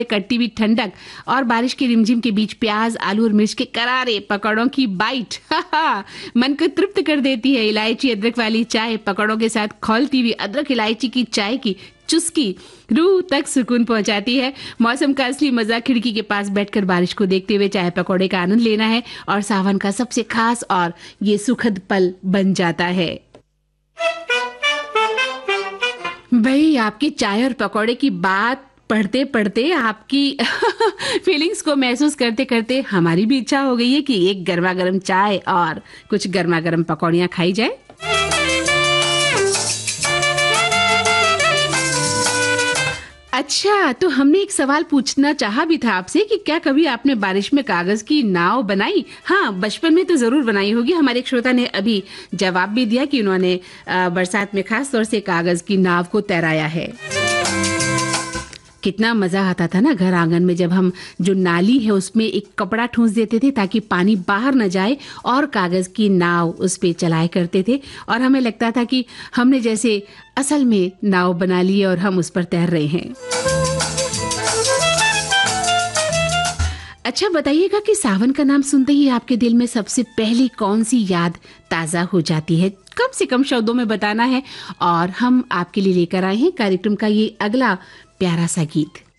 कटती हुई ठंडक और बारिश की रिमझिम के बीच प्याज, आलू और मिर्च के करारे पकौड़ों की बाइट मन को तृप्त कर देती है। इलायची अदरक वाली चाय पकौड़ों के साथ खौलती हुई अदरक इलायची की चाय की चुस्की रूह तक सुकून पहुंचाती है। मौसम का असली मजा खिड़की के पास बैठकर बारिश को देखते हुए चाय पकौड़े का आनंद लेना है और सावन का सबसे खास और ये सुखद पल बन जाता है। भाई आपकी चाय और पकौड़े की बात पढ़ते पढ़ते आपकी फीलिंग्स को महसूस करते करते हमारी भी इच्छा हो गई है कि एक गर्मा गर्म चाय और कुछ गर्मा गर्म पकौड़ियाँ खाई जाए। अच्छा, तो हमने एक सवाल पूछना चाहा भी था आपसे कि क्या कभी आपने बारिश में कागज की नाव बनाई? हाँ, बचपन में तो जरूर बनाई होगी। हमारे एक श्रोता ने अभी जवाब भी दिया कि उन्होंने बरसात में खास तौर से कागज की नाव को तैराया है। कितना मजा आता था ना घर आंगन में, जब हम जो नाली है उसमें एक कपड़ा ठूंस देते थे ताकि पानी बाहर न जाए और कागज की नाव उस पे चलाए करते थे और हमें लगता था कि हमने जैसे असल में नाव बना ली और हम उस पर तैर रहे हैं। अच्छा बताइएगा कि सावन का नाम सुनते ही आपके दिल में सबसे पहली कौन सी याद ताजा हो जाती है? कम से कम शब्दों में बताना है और हम आपके लिए लेकर आए हैं कार्यक्रम का ये अगला प्यारा सा गीत।